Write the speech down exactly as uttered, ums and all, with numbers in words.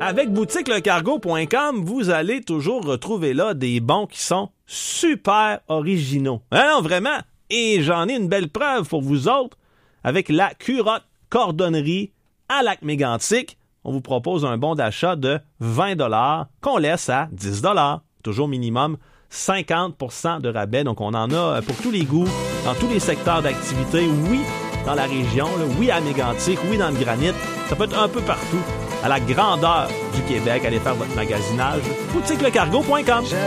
Avec boutique le cargo point com, vous allez toujours retrouver là des bons qui sont super originaux. Hein, non, vraiment. Et j'en ai une belle preuve pour vous autres. Avec la culotte cordonnerie à lac mégantic, on vous propose un bon d'achat de vingt dollars qu'on laisse à dix dollars. Toujours minimum cinquante pour cent de rabais. Donc, on en a pour tous les goûts, dans tous les secteurs d'activité. Oui, dans la région. Là, oui, à Mégantic. Oui, dans le granit. Ça peut être un peu partout. À la grandeur du Québec. Allez faire votre magasinage. boutique le cargo point com.